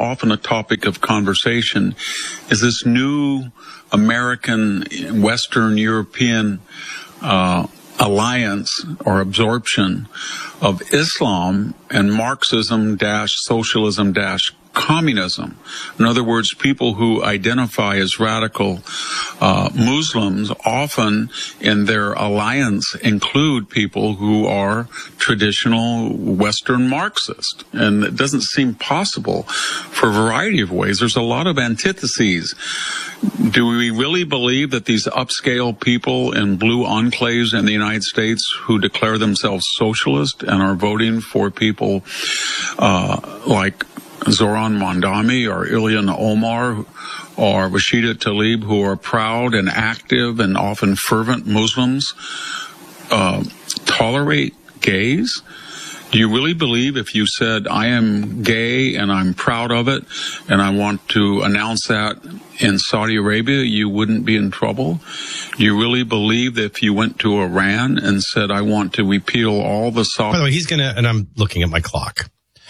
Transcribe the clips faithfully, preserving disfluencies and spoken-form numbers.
often a topic of conversation is this new American, Western European uh, alliance or absorption of Islam and Marxism dash socialism dash communism. In other words, people who identify as radical uh, Muslims often in their alliance include people who are traditional Western Marxist. And it doesn't seem possible for a variety of ways. There's a lot of antitheses. Do we really believe that these upscale people in blue enclaves in the United States who declare themselves socialist and are voting for people uh, like Zoran Mondami or Ilhan Omar or Rashida Tlaib, who are proud and active and often fervent Muslims, uh, tolerate gays? Do you really believe if you said, I am gay and I'm proud of it and I want to announce that in Saudi Arabia, you wouldn't be in trouble? Do you really believe that if you went to Iran and said, I want to repeal all the Saudi... By the way, he's going to, and I'm looking at my clock.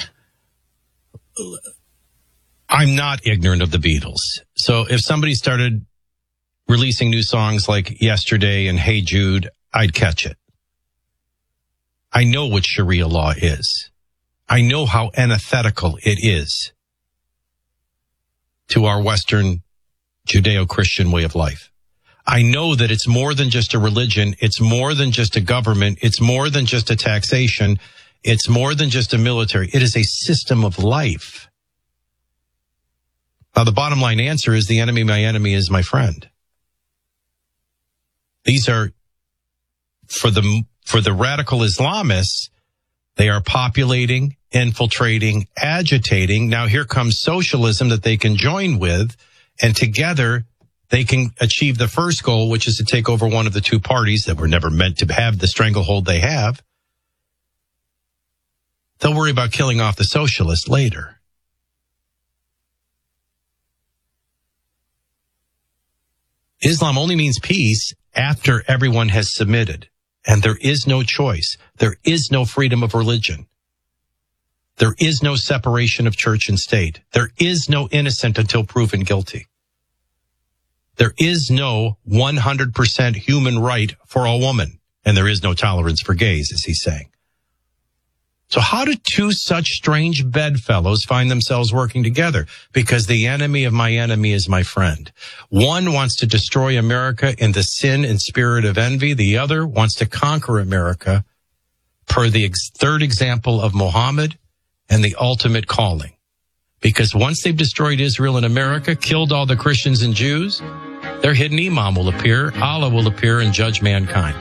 I'm not ignorant of the Beatles. So if somebody started releasing new songs like Yesterday and Hey Jude, I'd catch it. I know what Sharia law is. I know how antithetical it is to our Western Judeo-Christian way of life. I know that it's more than just a religion. It's more than just a government. It's more than just a taxation. It's more than just a military. It is a system of life. Now, the bottom line answer is the enemy of my enemy is my friend. These are, for the, for the radical Islamists, they are populating, infiltrating, agitating. Now here comes socialism that they can join with, and together they can achieve the first goal, which is to take over one of the two parties that were never meant to have the stranglehold they have. They'll worry about killing off the socialists later. Islam only means peace after everyone has submitted. And there is no choice. There is no freedom of religion. There is no separation of church and state. There is no innocent until proven guilty. There is no one hundred percent human right for a woman. And there is no tolerance for gays, as he's saying. So how do two such strange bedfellows find themselves working together? Because the enemy of my enemy is my friend. One wants to destroy America in the sin and spirit of envy. The other wants to conquer America per the ex- third example of Muhammad and the ultimate calling. Because once they've destroyed Israel and America, killed all the Christians and Jews, their hidden imam will appear, Allah will appear and judge mankind.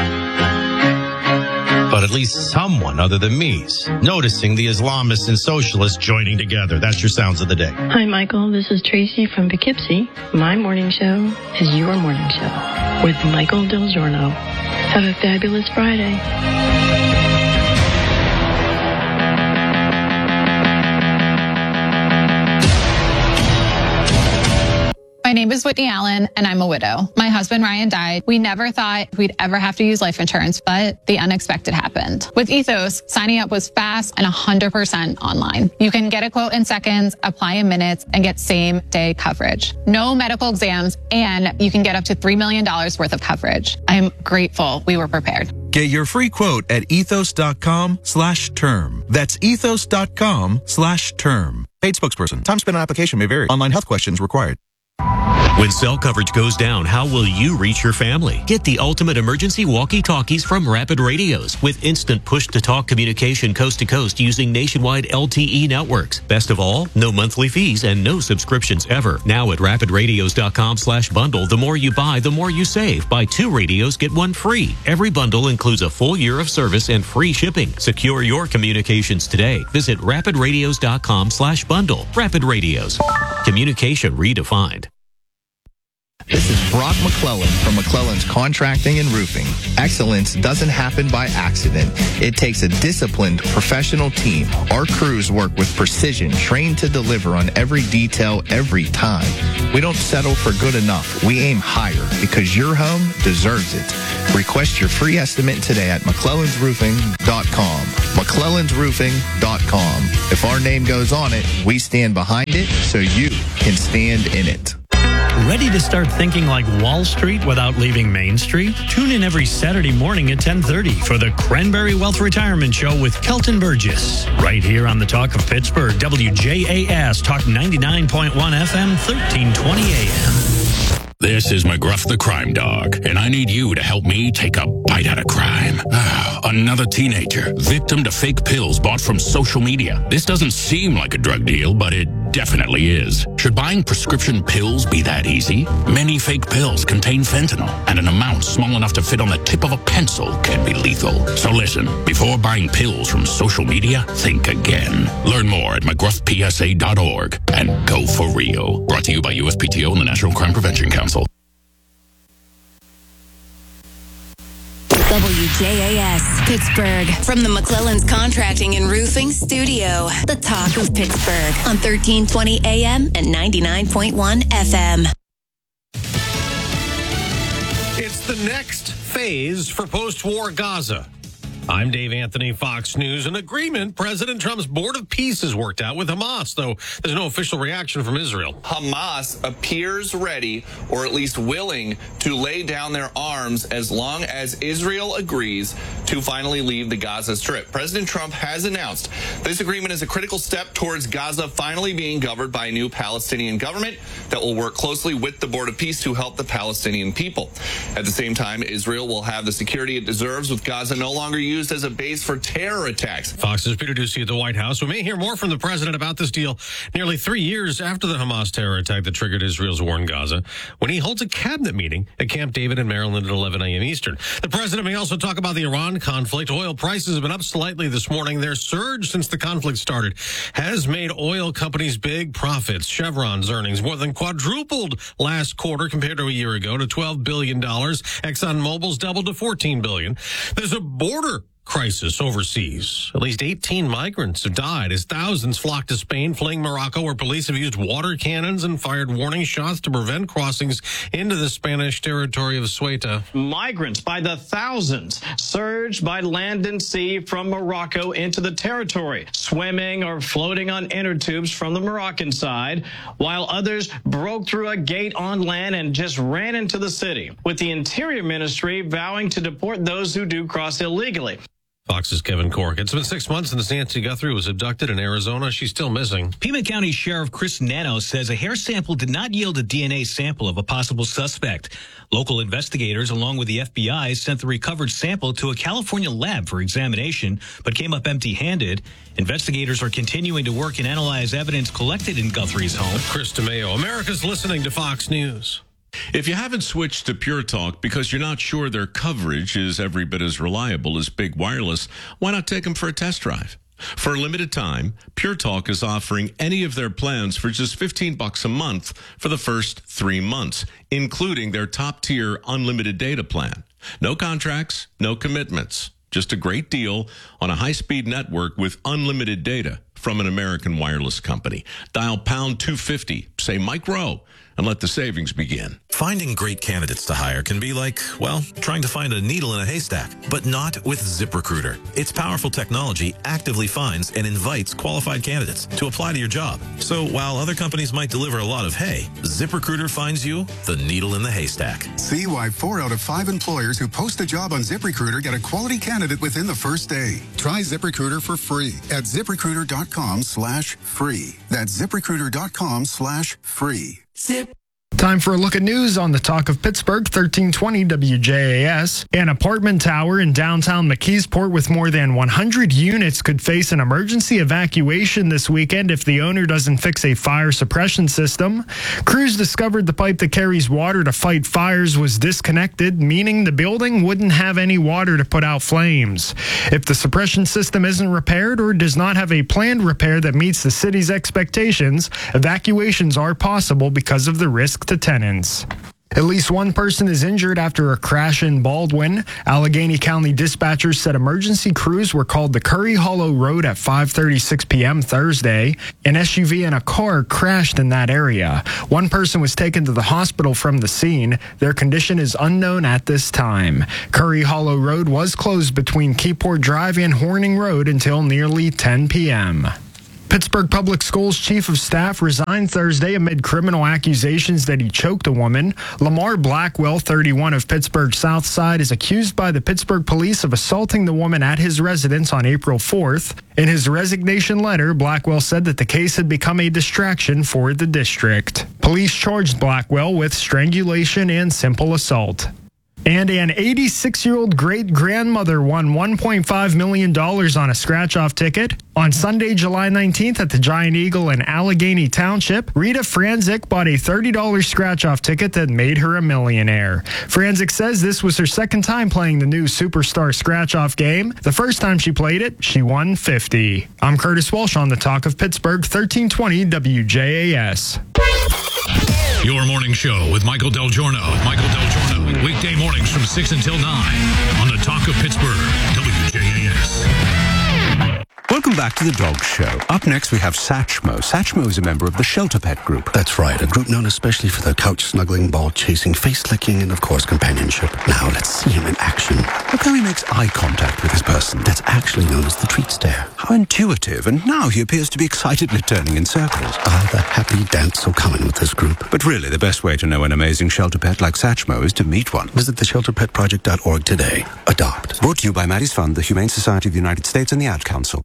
But at least someone other than me's noticing the Islamists and socialists joining together. That's your sounds of the day. Hi, Michael. This is Tracy from Poughkeepsie. My morning show is your morning show with Michael Del Giorno. Have a fabulous Friday. My name is Whitney Allen, and I'm a widow. My husband, Ryan, died. We never thought we'd ever have to use life insurance, but the unexpected happened. With Ethos, signing up was fast and one hundred percent online. You can get a quote in seconds, apply in minutes, and get same-day coverage. No medical exams, and you can get up to three million dollars worth of coverage. I'm grateful we were prepared. Get your free quote at ethos.com slash term. That's ethos.com slash term. Paid spokesperson. Time spent on application may vary. Online health questions required. When cell coverage goes down, how will you reach your family? Get the ultimate emergency walkie-talkies from Rapid Radios with instant push-to-talk communication coast to coast using nationwide L T E networks. Best of all, no monthly fees and no subscriptions ever. Now at rapidradios.com slash bundle, the more you buy, the more you save. Buy two radios, get one free. Every bundle includes a full year of service and free shipping. Secure your communications today. Visit rapidradios.com slash bundle. Rapid Radios. Communication redefined. This is Brock McClellan from McClellan's Contracting and Roofing. Excellence doesn't happen by accident. It takes a disciplined, professional team. Our crews work with precision, trained to deliver on every detail every time. We don't settle for good enough. We aim higher because your home deserves it. Request your free estimate today at McClellans Roofing dot com. McClellans Roofing dot com. If our name goes on it, we stand behind it so you can stand in it. Ready to start thinking like Wall Street without leaving Main Street? Tune in every Saturday morning at ten thirty for the Cranberry Wealth Retirement Show with Kelton Burgess. Right here on the Talk of Pittsburgh, W J A S, Talk ninety-nine point one F M, thirteen twenty A M. This is McGruff the Crime Dog, and I need you to help me take a bite out of crime. Ah, another teenager, victim to fake pills bought from social media. This doesn't seem like a drug deal, but it definitely is. Should buying prescription pills be that easy? Many fake pills contain fentanyl, and an amount small enough to fit on the tip of a pencil can be lethal. So listen, before buying pills from social media, think again. Learn more at McGruff P S A dot org and go for real. Brought to you by U S P T O and the National Crime Prevention Council. W J A S, Pittsburgh. From the McClellan's Contracting and Roofing Studio. The Talk of Pittsburgh on thirteen twenty A M and ninety-nine point one F M. It's the next phase for post-war Gaza. I'm Dave Anthony, Fox News. An agreement President Trump's Board of Peace has worked out with Hamas, though there's no official reaction from Israel. Hamas appears ready, or at least willing, to lay down their arms as long as Israel agrees to finally leave the Gaza Strip. President Trump has announced this agreement is a critical step towards Gaza finally being governed by a new Palestinian government that will work closely with the Board of Peace to help the Palestinian people. At the same time, Israel will have the security it deserves, with Gaza no longer used used as a base for terror attacks. Fox's Peter Doocy at the White House. We may hear more from the president about this deal nearly three years after the Hamas terror attack that triggered Israel's war in Gaza, when he holds a cabinet meeting at Camp David in Maryland at eleven a.m. Eastern. The president may also talk about the Iran conflict. Oil prices have been up slightly this morning. Their surge since the conflict started has made oil companies big profits. Chevron's earnings more than quadrupled last quarter compared to a year ago to twelve billion dollars. ExxonMobil's doubled to fourteen billion dollars. There's a border crisis overseas. At least eighteen migrants have died as thousands flocked to Spain, fleeing Morocco, where police have used water cannons and fired warning shots to prevent crossings into the Spanish territory of Ceuta. Migrants by the thousands surged by land and sea from Morocco into the territory, swimming or floating on inner tubes from the Moroccan side, while others broke through a gate on land and just ran into the city, with the Interior Ministry vowing to deport those who do cross illegally. Fox's Kevin Cork. It's been six months since Nancy Guthrie was abducted in Arizona. She's still missing. Pima County Sheriff Chris Nano says a hair sample did not yield a D N A sample of a possible suspect. Local investigators, along with the F B I, sent the recovered sample to a California lab for examination, but came up empty-handed. Investigators are continuing to work and analyze evidence collected in Guthrie's home. Chris DeMeo, America's listening to Fox News. If you haven't switched to Pure Talk because you're not sure their coverage is every bit as reliable as Big Wireless, why not take them for a test drive? For a limited time, Pure Talk is offering any of their plans for just fifteen bucks a month for the first three months, including their top-tier unlimited data plan. No contracts, no commitments. Just a great deal on a high-speed network with unlimited data from an American wireless company. Dial pound two fifty, say Mike Rowe, and let the savings begin. Finding great candidates to hire can be like, well, trying to find a needle in a haystack, but not with ZipRecruiter. Its powerful technology actively finds and invites qualified candidates to apply to your job. So while other companies might deliver a lot of hay, ZipRecruiter finds you the needle in the haystack. See why four out of five employers who post a job on ZipRecruiter get a quality candidate within the first day. Try ZipRecruiter for free at ZipRecruiter.com slash free. That's ZipRecruiter.com slash free. Zip. Time for a look at news on the Talk of Pittsburgh, thirteen twenty W J A S. An apartment tower in downtown McKeesport with more than one hundred units could face an emergency evacuation this weekend if the owner doesn't fix a fire suppression system. Crews discovered the pipe that carries water to fight fires was disconnected, meaning the building wouldn't have any water to put out flames. If the suppression system isn't repaired or does not have a planned repair that meets the city's expectations, evacuations are possible because of the risk to tenants. At least one person is injured after a crash in Baldwin. Allegheny County dispatchers said emergency crews were called to Curry Hollow Road at five thirty-six p.m. Thursday. An S U V and a car crashed in that area. One person was taken to the hospital from the scene. Their condition is unknown at this time. Curry Hollow Road was closed between Keyport Drive and Horning Road until nearly ten p.m. Pittsburgh Public Schools Chief of Staff resigned Thursday amid criminal accusations that he choked a woman. Lamar Blackwell, thirty-one, of Pittsburgh's South Side, is accused by the Pittsburgh police of assaulting the woman at his residence on April fourth. In his resignation letter, Blackwell said that the case had become a distraction for the district. Police charged Blackwell with strangulation and simple assault. And an eighty-six-year-old great-grandmother won one point five million dollars on a scratch-off ticket. On Sunday, July nineteenth at the Giant Eagle in Allegheny Township, Rita Franzik bought a thirty dollars scratch-off ticket that made her a millionaire. Franzik says this was her second time playing the new Superstar scratch-off game. The first time she played it, she won fifty dollars. I'm Curtis Walsh on the Talk of Pittsburgh, thirteen twenty W J A S. Your morning show with Michael Del Giorno. Michael Del Giorno, weekday mornings from six until nine on the Talk of Pittsburgh, W J A S. Welcome back to the Dog Show. Up next, we have Satchmo. Satchmo is a member of the Shelter Pet Group. That's right, a group known especially for their couch-snuggling, ball-chasing, face-licking, and, of course, companionship. Now, let's see him in action. Look how he makes eye contact with his person. That's actually known as the treat stare. How intuitive, and now he appears to be excitedly turning in circles. Ah, the happy dance so common with this group. But really, the best way to know an amazing shelter pet like Satchmo is to meet one. Visit the shelter pet project dot org today. Adopt. Brought to you by Maddie's Fund, the Humane Society of the United States, and the Ad Council.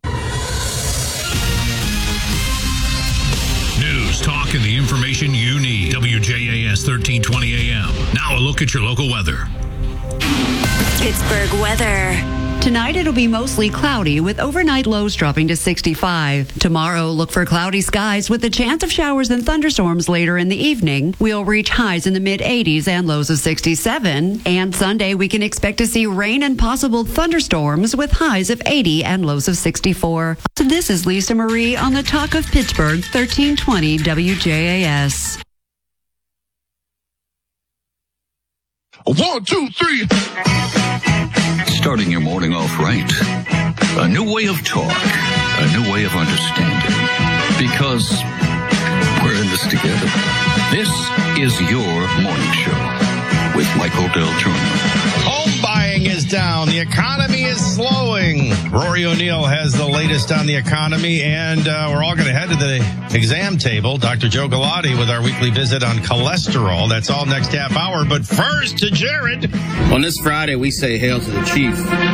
News, talk, and the information you need. W J A S thirteen twenty A M. Now a look at your local weather. Pittsburgh weather. Tonight it'll be mostly cloudy with overnight lows dropping to sixty-five. Tomorrow, look for cloudy skies with a chance of showers and thunderstorms later in the evening. We'll reach highs in the mid eighties and lows of sixty-seven. And Sunday, we can expect to see rain and possible thunderstorms with highs of eighty and lows of sixty-four. This is Lisa Marie on the Talk of Pittsburgh, thirteen twenty W J A S. One, two, three. Starting your morning off right. A new way of talk. A new way of understanding. Because we're in this together. This is your morning show with Michael Del Giorno. Home buying is down. The economy is slowing. Rory O'Neill has the latest on the economy, and uh, we're all going to head to the exam table. Doctor Joe Galati with our weekly visit on cholesterol. That's all next half hour. But first to Jared. On this Friday, we say hail to the chief.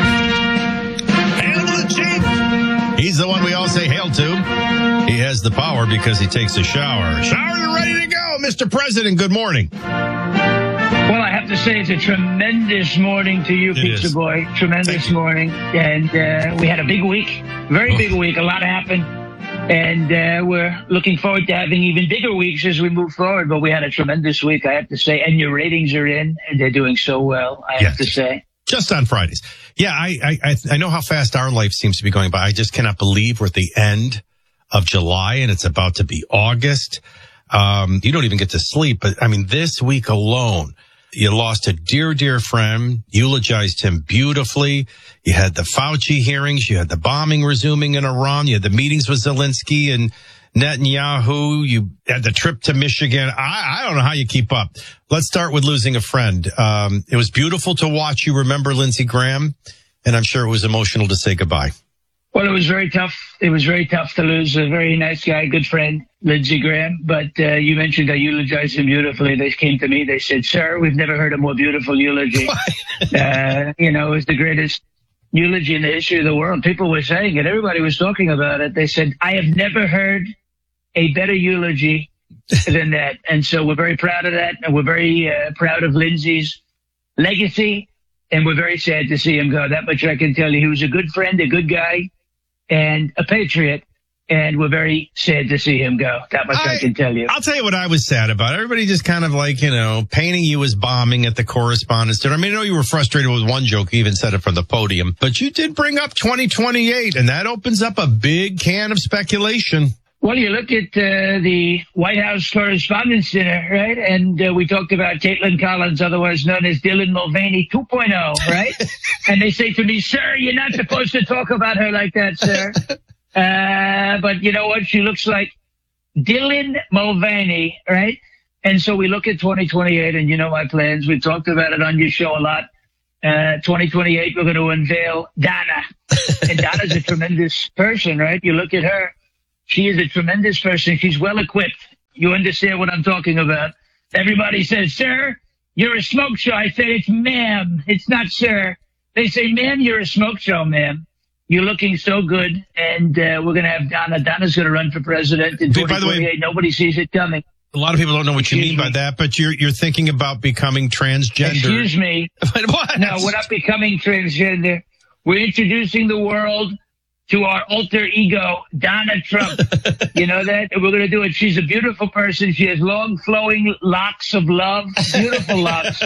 Hail to the chief. He's the one we all say hail to. He has the power because he takes a shower. Shower, you're ready to go, Mister President. Good morning. Well, I have to say it's a tremendous morning to you, It Pizza is. Boy. Tremendous morning. And uh, we had a big week, very Oh. big week. A lot happened. And uh, we're looking forward to having even bigger weeks as we move forward. But we had a tremendous week, I have to say. And your ratings are in, and they're doing so well, I have to say. Just on Fridays. Yeah, I, I I I know how fast our life seems to be going by. I just cannot believe we're at the end of July and it's about to be August. Um, you don't even get to sleep. But I mean, this week alone, you lost a dear, dear friend, eulogized him beautifully. You had the Fauci hearings. You had the bombing resuming in Iran. You had the meetings with Zelensky and Netanyahu. You had the trip to Michigan. I, I don't know how you keep up. Let's start with losing a friend. Um, it was beautiful to watch you remember Lindsey Graham, and I'm sure it was emotional to say goodbye. Well, it was very tough. It was very tough to lose a very nice guy, good friend, Lindsey Graham. But uh, you mentioned I eulogized him beautifully. They came to me. They said, sir, we've never heard a more beautiful eulogy. uh, you know, it was the greatest eulogy in the history of the world. People were saying it. Everybody was talking about it. They said, I have never heard a better eulogy than that. And so we're very proud of that. And we're very uh, proud of Lindsey's legacy. And we're very sad to see him go. That much I can tell you. He was a good friend, a good guy, and a patriot. And we're very sad to see him go. That much I, I can tell you. I'll tell you what I was sad about. Everybody just kind of like, you know, painting you as bombing at the Correspondents' Dinner. I mean, I know you were frustrated with one joke. You even said it from the podium. But you did bring up twenty twenty-eight, and that opens up a big can of speculation. Well, you look at uh, the White House Correspondents' Dinner, right? And uh, we talked about Caitlin Collins, otherwise known as Dylan Mulvaney two point oh, right? And they say to me, sir, you're not supposed to talk about her like that, sir. Uh, but you know what? She looks like Dylan Mulvaney, right? And so we look at twenty twenty-eight, and you know my plans. We've talked about it on your show a lot. Uh, twenty twenty-eight, we're going to unveil Donna. And Donna's a tremendous person, right? You look at her. She is a tremendous person. She's well equipped. You understand what I'm talking about. Everybody says, sir, you're a smoke show. I said, it's ma'am. It's not sir. They say, ma'am, you're a smoke show, ma'am. You're looking so good. And uh, we're going to have Donna. Donna's going to run for president in twenty twenty-eight. By the way, nobody sees it coming. A lot of people don't know what Excuse you mean me. by that, but you're you're thinking about becoming transgender. Excuse me. What? No, we're not becoming transgender. We're introducing the world to our alter ego, Donna Trump. You know that? And we're going to do it. She's a beautiful person. She has long, flowing locks of love, beautiful locks,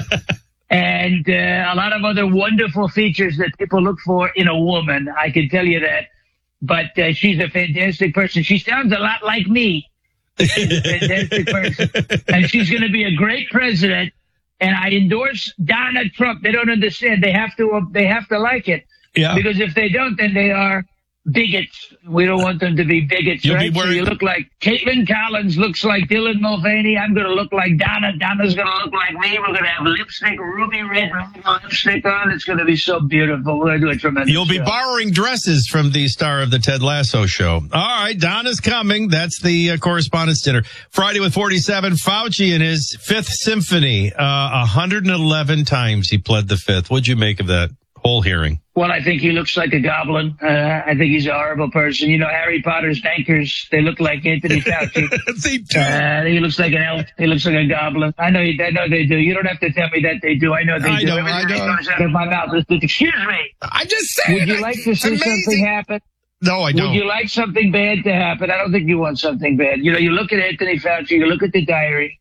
and uh, a lot of other wonderful features that people look for in a woman. I can tell you that. But uh, she's a fantastic person. She sounds a lot like me. She's a fantastic person. And she's going to be a great president. And I endorse Donna Trump. They don't understand. They have to, uh, they have to like it. Yeah. Because if they don't, then they are bigots. We don't want them to be bigots, You'll right? Be so you look like Caitlin Collins looks like Dylan Mulvaney. I'm going to look like Donna. Donna's going to look like me. We're going to have lipstick, ruby red lipstick on. It's going to be so beautiful. We're going to do a tremendous You'll be show. borrowing dresses from the star of the Ted Lasso show. All right, Donna's coming. That's the uh, Correspondents' Dinner. Friday with forty-seven, Fauci in his Fifth Symphony. Uh, one hundred eleven times he pled the fifth. What'd you make of that whole hearing? Well, I think he looks like a goblin. Uh, I think he's a horrible person. You know, Harry Potter's bankers, they look like Anthony Fauci. They do. Uh, he looks like an elf. He looks like a goblin. I know, I know they do. You don't have to tell me that they do. I know they I do. Know, Everything I know. that comes out of my mouth is, excuse me. I'm just saying. Would you like to see amazing. something happen? No, I don't. Would you like something bad to happen? I don't think you want something bad. You know, you look at Anthony Fauci, you look at the diary,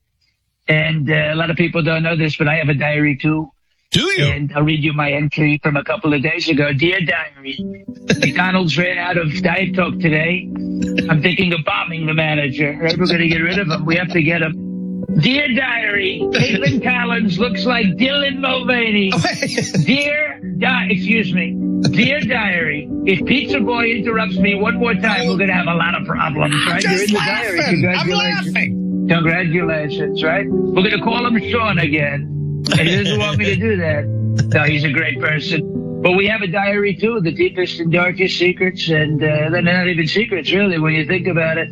and uh, a lot of people don't know this, but I have a diary too. Do you? And I'll read you my entry from a couple of days ago. Dear Diary, McDonald's ran out of Diet Coke today. I'm thinking of bombing the manager. Right? We're going to get rid of him. We have to get him. Dear Diary, Caitlin Collins looks like Dylan Mulvaney. Dear, di- excuse me. Dear Diary, if Pizza Boy interrupts me one more time, we're going to have a lot of problems, right? I'm You're in the laughing. diary. Congratulations. I'm laughing. Congratulations, right? We're going to call him Sean again. And he doesn't want me to do that. No, he's a great person. But we have a diary, too, the deepest and darkest secrets. And uh, they're not even secrets, really, when you think about it.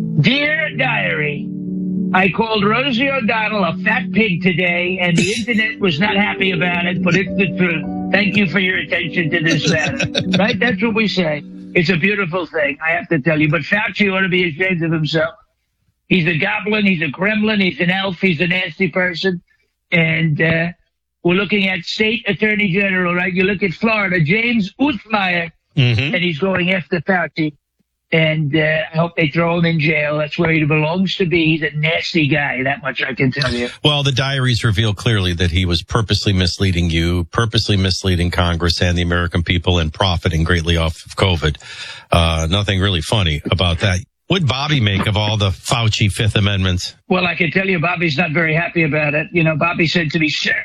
Dear Diary, I called Rosie O'Donnell a fat pig today, and the internet was not happy about it, but it's the truth. Thank you for your attention to this matter. Right? That's what we say. It's a beautiful thing, I have to tell you. But Fauci ought to be ashamed of himself. He's a goblin. He's a gremlin. He's an elf. He's a nasty person. And uh, we're looking at State Attorney General, right? You look at Florida, James Uthmeyer, mm-hmm. and he's going after Fauci. And uh, I hope they throw him in jail. That's where he belongs to be. He's a nasty guy. That much I can tell you. Well, the diaries reveal clearly that he was purposely misleading you, purposely misleading Congress and the American people, and profiting greatly off of COVID. Uh, nothing really funny about that. What'd Bobby make of all the Fauci Fifth Amendments? Well, I can tell you Bobby's not very happy about it. You know, Bobby said to me, sir,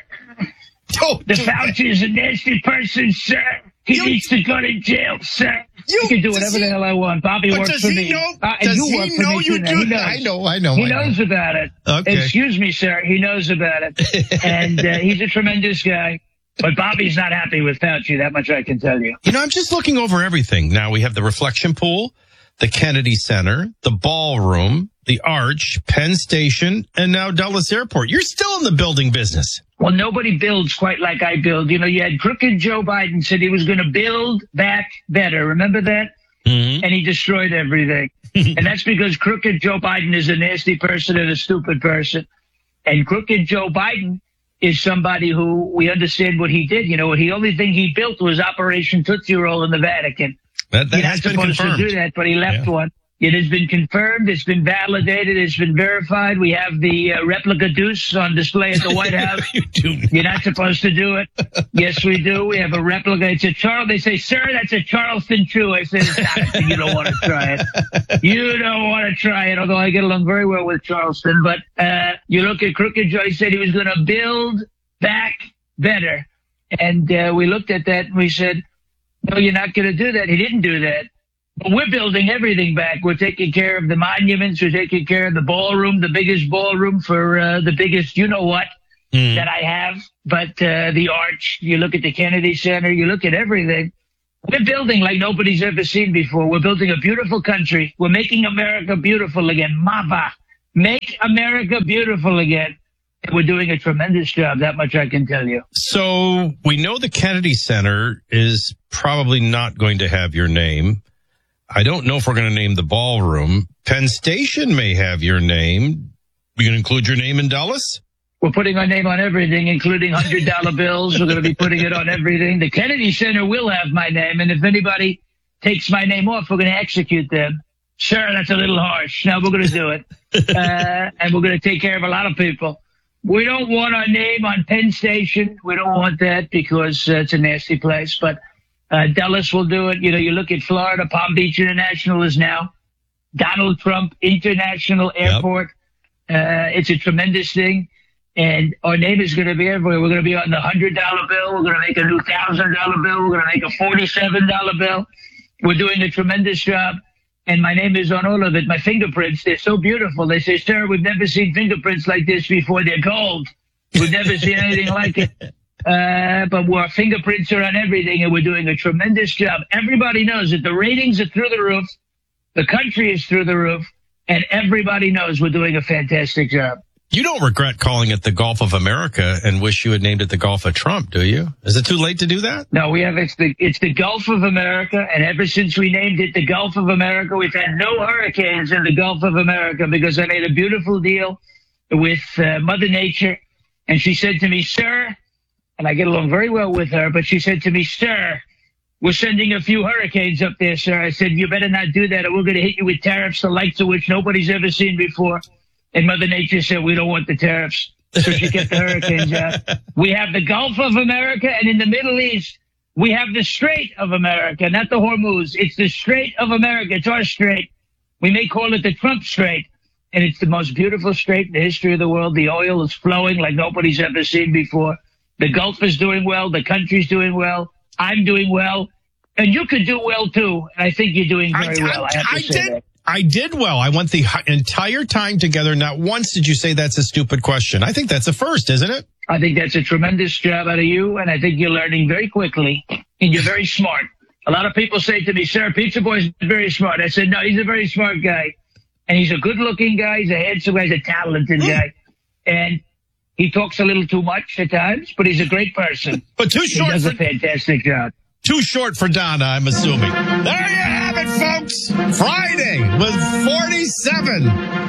oh, the Fauci is a nasty person, sir. He you, needs to go to jail, sir. You, I can do whatever he, the hell I want. Bobby works for me. Know, uh, and does you he work for know me you too, do he knows. I know, I know. He I knows know. about it. Okay. Excuse me, sir. He knows about it. And uh, he's a tremendous guy. But Bobby's not happy with Fauci. That much I can tell you. You know, I'm just looking over everything. Now we have the reflection pool, the Kennedy Center, the ballroom, the Arch, Penn Station, and now Dulles Airport. You're still in the building business. Well, nobody builds quite like I build. You know, you had crooked Joe Biden said he was going to build back better. Remember that? Mm-hmm. And he destroyed everything. And that's because crooked Joe Biden is a nasty person and a stupid person. And crooked Joe Biden is somebody who we understand what he did. You know, the only thing he built was Operation Tootsie Roll in the Vatican. That, that He's has not been supposed confirmed. to do that, but he left yeah. one. It has been confirmed. It's been validated. It's been verified. We have the uh, replica deuce on display at the White House. You do not. You're not supposed to do it. Yes, we do. We have a replica. It's a Charles. They say, sir, that's a Charleston Chew. I said, it's not. You don't want to try it. You don't want to try it, although I get along very well with Charleston. But uh, you look at Crooked Joe, he said he was going to build back better. And uh, we looked at that and we said, no, you're not going to do that. He didn't do that. But we're building everything back. We're taking care of the monuments. We're taking care of the ballroom, the biggest ballroom for uh, the biggest you-know-what mm. that I have. But uh, the arch, you look at the Kennedy Center, you look at everything. We're building like nobody's ever seen before. We're building a beautiful country. We're making America beautiful again. Mava, make America beautiful again. And we're doing a tremendous job. That much I can tell you. So we know the Kennedy Center is probably not going to have your name. I don't know if we're going to name the ballroom. Penn Station may have your name. You going to include your name in Dulles? We're putting our name on everything, including one hundred dollar bills. We're going to be putting it on everything. The Kennedy Center will have my name, and if anybody takes my name off, we're going to execute them. Sure, that's a little harsh. No, we're going to do it. uh, and we're going to take care of a lot of people. We don't want our name on Penn Station. We don't want that because uh, it's a nasty place, but Uh, Dulles will do it. You know, you look at Florida, Palm Beach International is now Donald Trump International Airport. Yep. Uh, it's a tremendous thing. And our name is going to be everywhere. We're going to be on the one hundred dollar bill. We're going to make a new one thousand dollar bill. We're going to make a forty-seven dollar bill. We're doing a tremendous job. And my name is on all of it. My fingerprints, they're so beautiful. They say, sir, we've never seen fingerprints like this before. They're gold. We've never seen anything like it. Uh, but our fingerprints are on everything, and we're doing a tremendous job. Everybody knows that the ratings are through the roof, the country is through the roof, and everybody knows we're doing a fantastic job. You don't regret calling it the Gulf of America and wish you had named it the Gulf of Trump, do you? Is it too late to do that? No, we have it's the it's the Gulf of America, and ever since we named it the Gulf of America, we've had no hurricanes in the Gulf of America because I made a beautiful deal with uh, Mother Nature, and she said to me, sir. And I get along very well with her, but she said to me, sir, we're sending a few hurricanes up there, sir. I said, you better not do that, or we're going to hit you with tariffs, the likes of which nobody's ever seen before. And Mother Nature said, we don't want the tariffs. So she kept the hurricanes out. We have the Gulf of America, and in the Middle East, we have the Strait of America, not the Hormuz. It's the Strait of America. It's our strait. We may call it the Trump Strait. And it's the most beautiful strait in the history of the world. The oil is flowing like nobody's ever seen before. The Gulf is doing well. The country's doing well. I'm doing well. And you could do well, too. And I think you're doing very I, well. I, I, have to I say did. that. I did well. I went the entire time together. Not once did you say that's a stupid question. I think that's a first, isn't it? I think that's a tremendous job out of you. And I think you're learning very quickly. And you're very smart. A lot of people say to me, sir, Pizza Boy's very smart. I said, no, he's a very smart guy. And he's a good-looking guy. He's a handsome guy. He's a talented guy. And he talks a little too much at times, but he's a great person. But too short. He does for, a fantastic job. Too short for Donna, I'm assuming. There you have it, folks. Friday with forty-seven.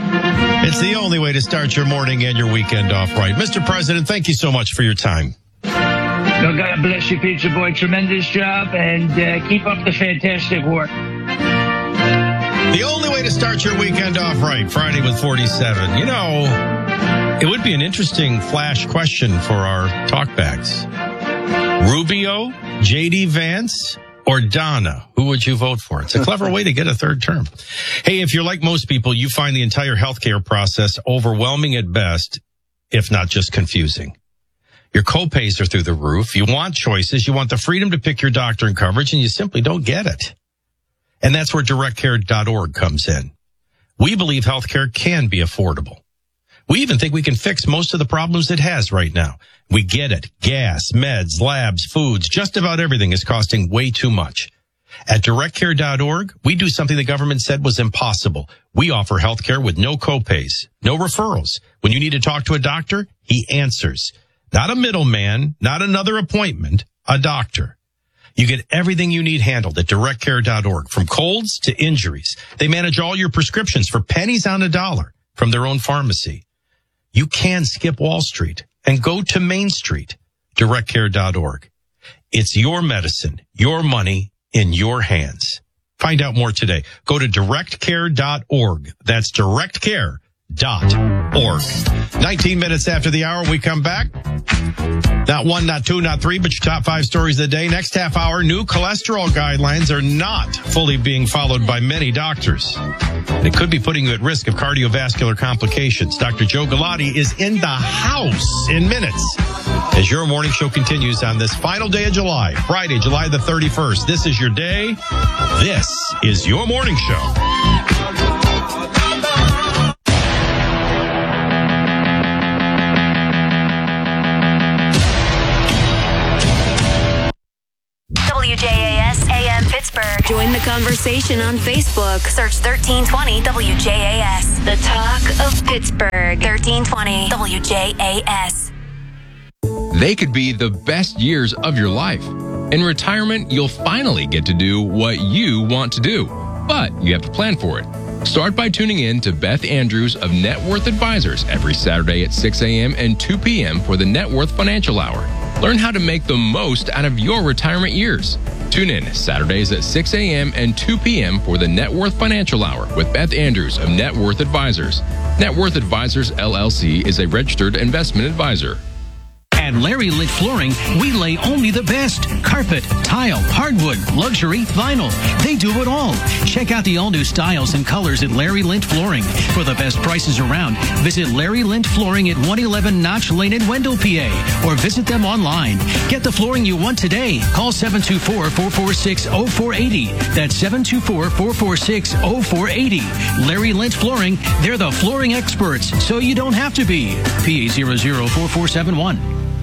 It's the only way to start your morning and your weekend off right. Mister President, thank you so much for your time. No, God bless you, Pizza Boy. Tremendous job, and uh, keep up the fantastic work. The only way to start your weekend off right, Friday with forty-seven. You know, it would be an interesting flash question for our talkbacks. Rubio, J D. Vance, or Donna? Who would you vote for? It's a clever way to get a third term. Hey, if you're like most people, you find the entire healthcare process overwhelming at best, if not just confusing. Your copays are through the roof. You want choices. You want the freedom to pick your doctor and coverage, and you simply don't get it. And that's where direct care dot org comes in. We believe healthcare can be affordable. We even think we can fix most of the problems it has right now. We get it. Gas, meds, labs, foods, just about everything is costing way too much. At direct care dot org, we do something the government said was impossible. We offer healthcare with no copays, no referrals. When you need to talk to a doctor, he answers. Not a middleman, not another appointment, a doctor. You get everything you need handled at direct care dot org, from colds to injuries. They manage all your prescriptions for pennies on a dollar from their own pharmacy. You can skip Wall Street and go to Main Street, direct care dot org. It's your medicine, your money in your hands. Find out more today. Go to direct care dot org. That's direct care dot org. nineteen minutes after the hour, we come back. Not one, not two, not three, but your top five stories of the day. Next half hour, new cholesterol guidelines are not fully being followed by many doctors. And it could be putting you at risk of cardiovascular complications. Doctor Joe Galati is in the house in minutes as your morning show continues on this final day of July, Friday, July the thirty-first. This is your day. This is your morning show. W J A S A M Pittsburgh. Join the conversation on Facebook. Search thirteen twenty W J A S. The talk of Pittsburgh. thirteen twenty W J A S. They could be the best years of your life. In retirement, you'll finally get to do what you want to do, but you have to plan for it. Start by tuning in to Beth Andrews of Net Worth Advisors every Saturday at six a.m. and two p.m. for the Net Worth Financial Hour. Learn how to make the most out of your retirement years. Tune in Saturdays at six a.m. and two p.m. for the Net Worth Financial Hour with Beth Andrews of Net Worth Advisors. Net Worth Advisors, L L C is a registered investment advisor. At Larry Lint Flooring, we lay only the best. Carpet, tile, hardwood, luxury, vinyl. They do it all. Check out the all-new styles and colors at Larry Lint Flooring. For the best prices around, visit Larry Lint Flooring at one eleven Notch Lane in Wendell, P A, or visit them online. Get the flooring you want today. Call seven two four, four four six, zero four eight zero. That's seven two four, four four six, zero four eight zero. Larry Lint Flooring, they're the flooring experts, so you don't have to be. P A zero zero four four seven one.